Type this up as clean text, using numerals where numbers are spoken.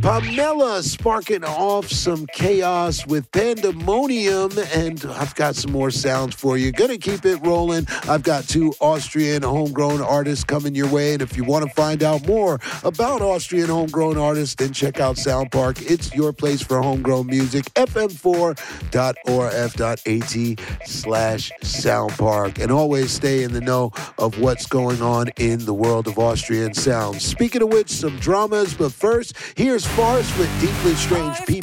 Pamela sparking off some chaos with Pandemonium, and I've got some more sounds for you. Gonna keep it rolling. I've got two Austrian homegrown artists coming your way, and if you want to find out more about Austrian homegrown artists, then check out Sound Park. It's your place for homegrown music, fm4.orf.at/soundpark. And always stay in the know of what's going on in the world of Austrian sounds. Speaking of which, some dramas, but first, here's Farce with Deeply Strange People.